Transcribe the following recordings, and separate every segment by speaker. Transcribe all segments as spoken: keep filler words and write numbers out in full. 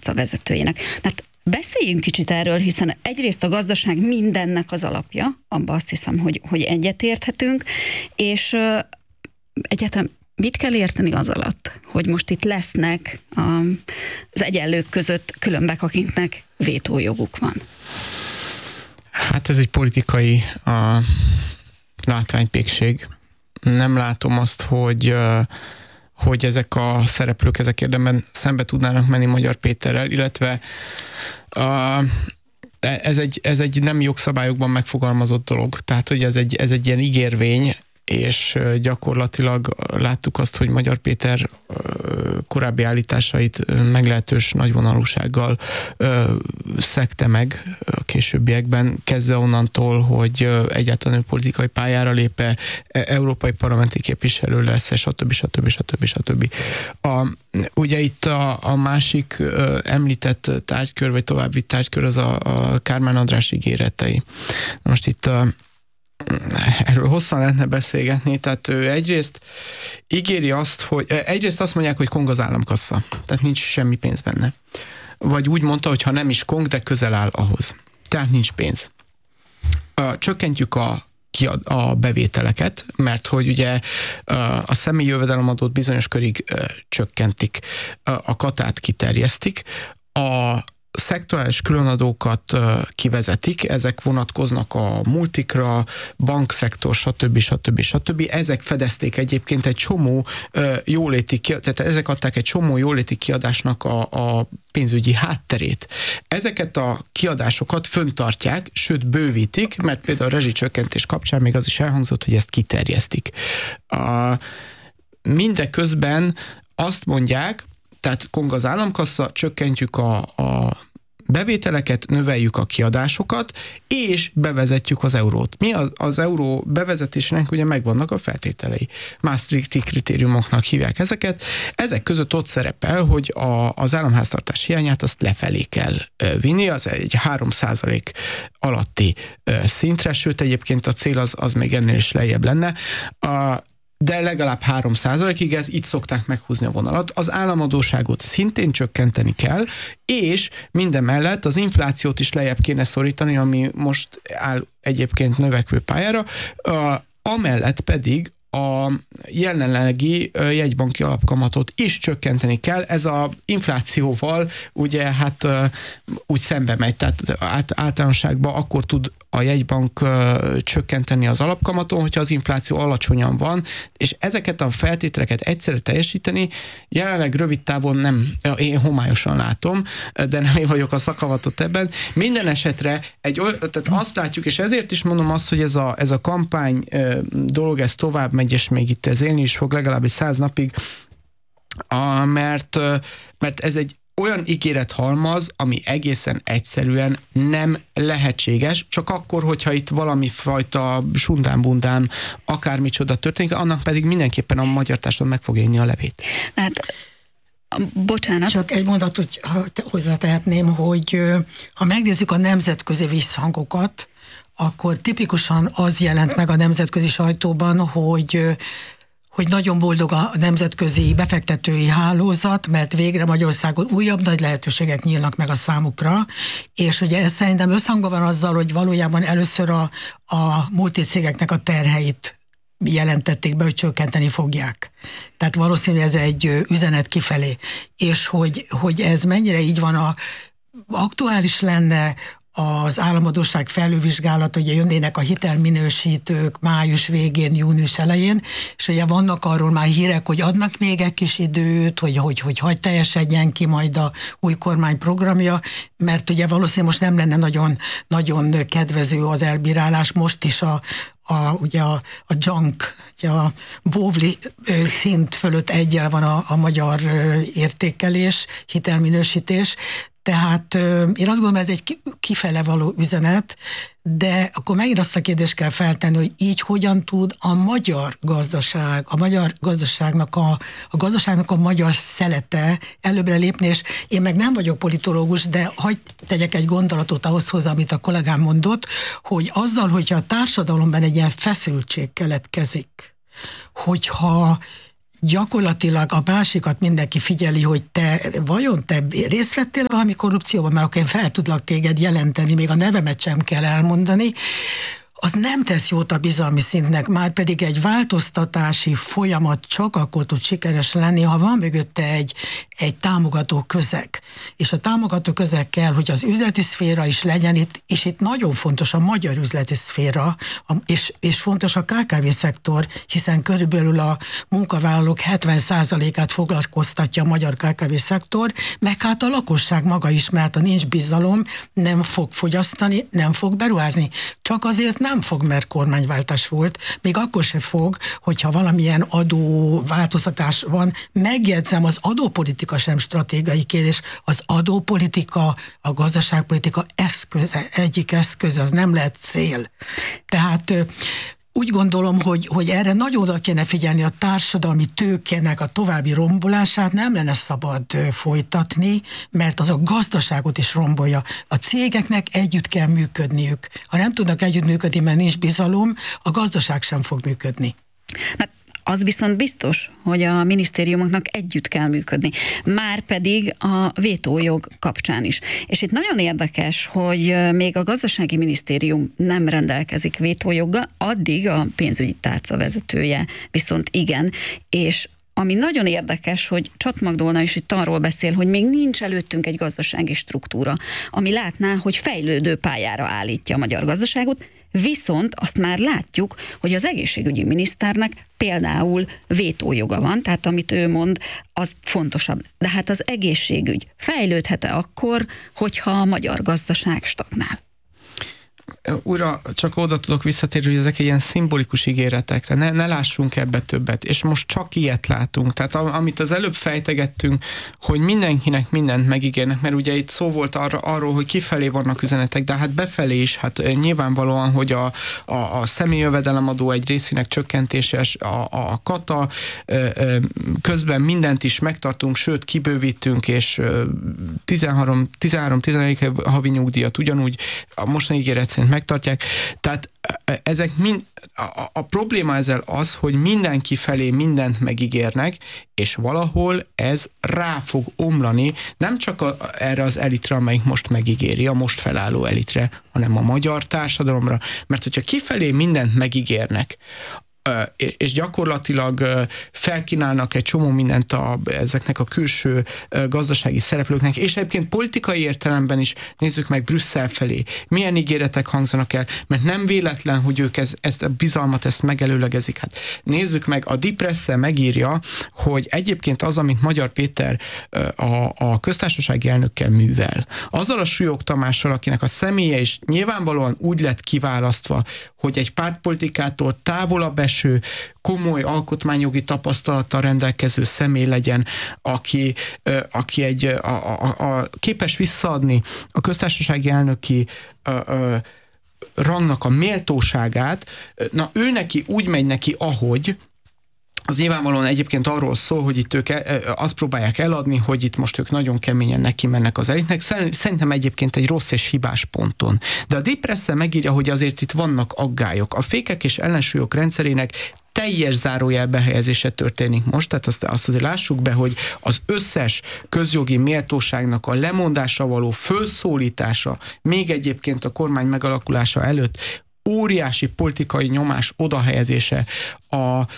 Speaker 1: piaca vezetőjének. Tehát beszéljünk kicsit erről, hiszen egyrészt a gazdaság mindennek az alapja, abban azt hiszem, hogy, hogy egyetérthetünk, és uh, egyáltalán mit kell érteni az alatt, hogy most itt lesznek um, az egyenlők között különbek, akiknek vétójoguk van?
Speaker 2: Hát ez egy politikai uh, látványpékség. Nem látom azt, hogy, uh, hogy ezek a szereplők ezek érdemben szembe tudnának menni Magyar Péterrel, illetve uh, ez, egy, ez egy nem jogszabályokban megfogalmazott dolog. Tehát, hogy ez egy, ez egy ilyen ígérvény, és gyakorlatilag láttuk azt, hogy Magyar Péter korábbi állításait meglehetős nagyvonalúsággal szegte meg a későbbiekben, kezdve onnantól, hogy egyáltalán politikai pályára lépe, európai parlamenti képviselő lesz, stb. stb. stb. stb. A, ugye itt a, a másik említett tárgykör, vagy további tárgykör az a, a Kármán András ígéretei. Most itt a erről hosszan lehetne beszélgetni, tehát ő egyrészt ígéri azt, hogy egyrészt azt mondják, hogy kong az államkassa, tehát nincs semmi pénz benne. Vagy úgy mondta, hogy ha nem is kong, de közel áll ahhoz. Tehát nincs pénz. Csökkentjük a, a bevételeket, mert hogy ugye a személyi jövedelemadót bizonyos körig csökkentik, a katát kiterjesztik, a szektorális különadókat kivezetik, ezek vonatkoznak a multikra, bankszektor, stb. stb. stb. Ezek fedezték egyébként egy csomó jóléti, tehát ezek adták egy csomó jóléti kiadásnak a, a pénzügyi hátterét. Ezeket a kiadásokat föntartják, sőt bővítik, mert például a rezsicsökkentés kapcsán még az is elhangzott, hogy ezt kiterjesztik. A, mindeközben azt mondják, tehát kong az államkassa, csökkentjük a, a bevételeket, növeljük a kiadásokat, és bevezetjük az eurót. Mi az, az euró bevezetésének ugye megvannak a feltételei. Maastrichti kritériumoknak hívják ezeket. Ezek között ott szerepel, hogy a, az államháztartás hiányát azt lefelé kell vinni, az egy három százalék alatti szintre, sőt egyébként a cél az, az még ennél is lejjebb lenne. A de legalább három százalékig, ez itt szokták meghúzni a vonalat. Az államadósságot szintén csökkenteni kell, és minden mellett az inflációt is lejjebb kéne szorítani, ami most áll egyébként növekvő pályára, amellett pedig a jelenlegi jegybanki alapkamatot is csökkenteni kell. Ez az inflációval ugye hát úgy szembe megy, tehát általánosságban akkor tud a jegybank csökkenteni az alapkamaton, hogyha az infláció alacsonyan van, és ezeket a feltételeket egyszerre teljesíteni, jelenleg rövid távon nem, én homályosan látom, de nem én vagyok a szakavatott ebben. Minden esetre egy, tehát azt látjuk, és ezért is mondom azt, hogy ez a, ez a kampány dolog, ez tovább megy, és még itt ez élni is fog legalább száz napig, a, mert, mert ez egy olyan ígérethalmaz, ami egészen egyszerűen nem lehetséges, csak akkor, hogyha itt valami fajta sundán-bundán akármicsoda történik, annak pedig mindenképpen a magyar társadalom meg fog élni a levét.
Speaker 1: Hát, bocsánat.
Speaker 3: Csak egy mondatot hozzátehetném, hogy ha megnézzük a nemzetközi visszhangokat, akkor tipikusan az jelent meg a nemzetközi sajtóban, hogy hogy nagyon boldog a nemzetközi befektetői hálózat, mert végre Magyarországon újabb nagy lehetőségek nyílnak meg a számukra, és ugye ez szerintem összhangban van azzal, hogy valójában először a, a multicégeknek a terheit jelentették be, hogy csökkenteni fogják. Tehát valószínűleg ez egy üzenet kifelé. És hogy, hogy ez mennyire így van, a, aktuális lenne az államadósság felülvizsgálat, ugye jönnének a hitelminősítők május végén, június elején, és ugye vannak arról már hírek, hogy adnak még egy kis időt, hogy hogy, hogy, hogy teljesedjen ki majd a új kormány programja, mert ugye valószínűleg most nem lenne nagyon, nagyon kedvező az elbírálás, most is a, a, ugye a, a junk, ugye a bóvli szint fölött egyel van a, a magyar értékelés, hitelminősítés. Tehát én azt gondolom, ez egy kifele való üzenet, de akkor megint azt a kérdést kell feltenni, hogy így hogyan tud a magyar gazdaság, a magyar gazdaságnak a, a gazdaságnak a magyar szelete előbbre lépni, és én meg nem vagyok politológus, de hadd tegyek egy gondolatot ahhoz hozzá, amit a kollégám mondott, hogy azzal, hogyha a társadalomban egy ilyen feszültség keletkezik, hogyha gyakorlatilag a másikat mindenki figyeli, hogy te vajon te részt vettél valami korrupcióban, mert akkor én fel tudlak téged jelenteni, még a nevemet sem kell elmondani, az nem tesz jót a bizalmi szintnek, már pedig egy változtatási folyamat csak akkor tud sikeres lenni, ha van mögötte egy, egy támogató közeg. És a támogató közeg kell, hogy az üzleti szféra is legyen itt, és itt nagyon fontos a magyar üzleti szféra, és, és fontos a ká ká vé szektor, hiszen körülbelül a munkavállalók hetven százalékát foglalkoztatja a magyar ká ká vé szektor, meg hát a lakosság maga is, mert ha nincs bizalom, nem fog fogyasztani, nem fog beruházni. Csak azért nem fog, mert kormányváltás volt, még akkor se fog, hogyha valamilyen adóváltoztatás van. Megjegyzem, az adópolitika sem stratégiai kérdés, az adópolitika, a gazdaságpolitika eszköze, egyik eszköze, az nem lehet cél. Tehát úgy gondolom, hogy, hogy erre nagyon oda kéne figyelni, a társadalmi tőkének a további rombolását nem lenne szabad folytatni, mert az a gazdaságot is rombolja. A cégeknek együtt kell működniük. Ha nem tudnak együtt működni, mert nincs bizalom, a gazdaság sem fog működni.
Speaker 1: Hát az viszont biztos, hogy a minisztériumoknak együtt kell működni. Márpedig a vétójog kapcsán is. És itt nagyon érdekes, hogy még a gazdasági minisztérium nem rendelkezik vétójoggal, addig a pénzügyi tárca vezetője viszont igen, és ami nagyon érdekes, hogy Csat Magdolna is itt arról beszél, hogy még nincs előttünk egy gazdasági struktúra, ami látná, hogy fejlődő pályára állítja a magyar gazdaságot, viszont azt már látjuk, hogy az egészségügyi miniszternek például vétójoga van, tehát amit ő mond, az fontosabb. De hát az egészségügy fejlődhet-e akkor, hogyha a magyar gazdaság stagnál?
Speaker 2: Újra csak oda tudok visszatérni, hogy ezek ilyen szimbolikus ígéretek, ne, ne lássunk ebbe többet, és most csak ilyet látunk. Tehát amit az előbb fejtegettünk, hogy mindenkinek mindent megígérnek, mert ugye itt szó volt arra, arról, hogy kifelé vannak üzenetek, de hát befelé is, hát nyilvánvalóan, hogy a, a, a személyjövedelemadó egy részének csökkentéses, a, a kata, közben mindent is megtartunk, sőt kibővítünk, és tizenhárom-tizenegy havi nyugdíjat ugyanúgy a mostani ígéret szerint megtartják. Tehát ezek mind, a, a probléma ezzel az, hogy mindenki felé mindent megígérnek, és valahol ez rá fog omlani, nem csak a, erre az elitre, amelyik most megígéri, a most felálló elitre, hanem a magyar társadalomra. Mert hogyha kifelé mindent megígérnek, és gyakorlatilag felkínálnak egy csomó mindent a, ezeknek a külső gazdasági szereplőknek, és egyébként politikai értelemben is nézzük meg Brüsszel felé. Milyen ígéretek hangzanak el, mert nem véletlen, hogy ők ez, ezt a bizalmat, ezt megelőlegezik. Hát nézzük meg, a Dipresse megírja, hogy egyébként az, amit Magyar Péter a, a köztársasági elnökkel művel, azzal a Súlyog Tamással, akinek a személye is nyilvánvalóan úgy lett kiválasztva, hogy egy pártpolitikától távolabb eső, komoly alkotmányjogi tapasztalattal rendelkező személy legyen, aki, aki egy, a, a, a, képes visszaadni a köztársasági elnöki a, a, rangnak a méltóságát, na ő neki úgy megy neki, ahogy, az nyilvánvalóan egyébként arról szól, hogy itt ők azt próbálják eladni, hogy itt most ők nagyon keményen neki mennek az elitnek. Szerintem egyébként egy rossz és hibás ponton. De a Dipresse megírja, hogy azért itt vannak aggályok. A fékek és ellensúlyok rendszerének teljes zárójel behelyezése történik most, tehát azt, azt azért lássuk be, hogy az összes közjogi méltóságnak a lemondásra való fölszólítása, még egyébként a kormány megalakulása előtt óriási politikai nyomás odahelyezése, a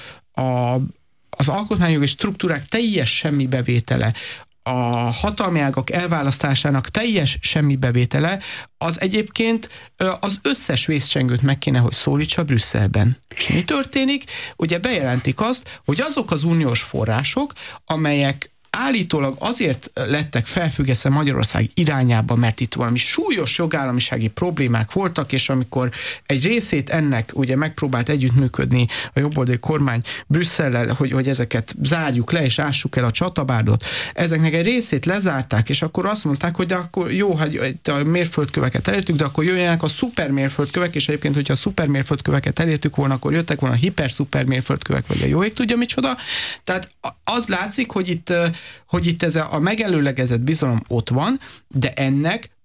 Speaker 2: A, az alkotmányjogi struktúrák teljes semmibevétele, a hatalmi ágak elválasztásának teljes semmibevétele, az egyébként az összes vészcsengőt meg kéne, hogy szólítsa Brüsszelben. És mi történik? Ugye bejelentik azt, hogy azok az uniós források, amelyek állítólag azért lettek felfüggesztve Magyarország irányába, mert itt valami súlyos jogállamisági problémák voltak, és amikor egy részét ennek ugye megpróbált együttműködni a jobboldali kormány Brüsszellel, hogy, hogy ezeket zárjuk le, és ássuk el a csatabárdot, ezeknek egy részét lezárták, és akkor azt mondták, hogy de akkor jó, hogy a mérföldköveket elértük, de akkor jöjjenek a szupermérföldkövek, és egyébként, hogyha a szupermérföldköveket elértük volna, akkor jöttek volna a hiperszupermérföldkövek, vagy a jó ég tudja micsoda. Tehát az látszik, hogy itt hogy itt ez a megelőlegezett bizalom ott van, de ennek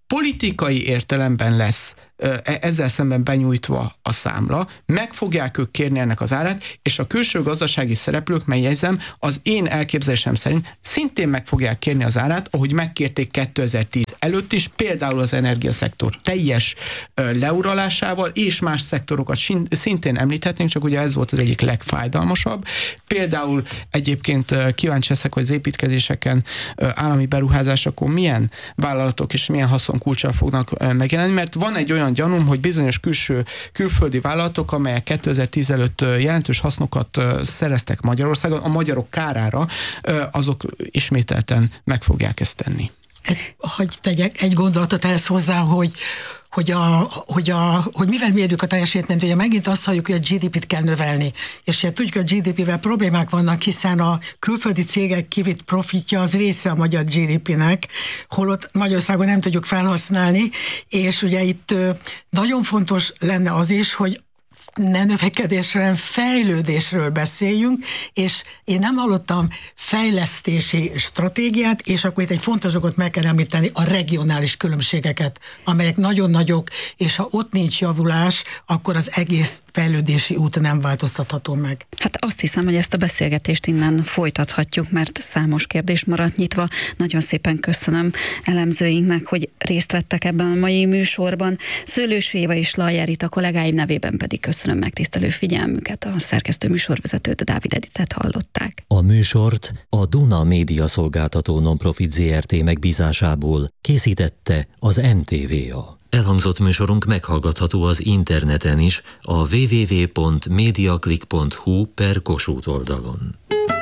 Speaker 2: politikai értelemben lesz ezzel szemben benyújtva a számla, meg fogják ők kérni ennek az árát, és a külső gazdasági szereplők, megjegyzem, az én elképzelésem szerint szintén meg fogják kérni az árát, ahogy megkérték kétezer-tíz előtt is, például az energiaszektor teljes leuralásával, és más szektorokat szintén említhetnénk, csak ugye ez volt az egyik legfájdalmasabb. Például egyébként kíváncsi leszek, hogy az építkezéseken, állami beruházásokon milyen vállalatok és milyen haszonkulccsal fognak megjelenni, mert van egy olyan gyanúm, hogy bizonyos külső, külföldi vállalatok, amelyek kétezer-tíz előtt jelentős hasznokat szereztek Magyarországon, a magyarok kárára, azok ismételten meg fogják ezt tenni.
Speaker 3: Egy, hagy tegyek egy gondolatot ehhez hozzá, hogy Hogy, a, hogy, a, hogy mivel mérjük a teljesítményt, ugye megint azt halljuk, hogy a gé dé pét kell növelni. És ugye tudjuk, hogy a gé dé pével problémák vannak, hiszen a külföldi cégek kivitt profitja az része a magyar gé dé pének, holott Magyarországon nem tudjuk felhasználni, és ugye itt nagyon fontos lenne az is, hogy ne növekedésről, hanem fejlődésről beszéljünk, és én nem hallottam fejlesztési stratégiát, és akkor itt egy fontos dolgot meg kell említeni, a regionális különbségeket, amelyek nagyon nagyok, és ha ott nincs javulás, akkor az egész fejlődési út nem változtatható meg.
Speaker 1: Hát azt hiszem, hogy ezt a beszélgetést innen folytathatjuk, mert számos kérdés maradt nyitva. Nagyon szépen köszönöm elemzőinknek, hogy részt vettek ebben a mai műsorban. Szőlős Éva és Lajjár Rita kollégáim nevében pedig köszönöm megtisztelő figyelmüket. A szerkesztő műsorvezetőt, Dávid Editet hallották.
Speaker 4: A műsort a Duna Média Szolgáltató Nonprofit zé er té megbízásából készítette az em té vé á. Elhangzott műsorunk meghallgatható az interneten is, a double-u double-u double-u pont mediaclick pont hu per Kossuth oldalon.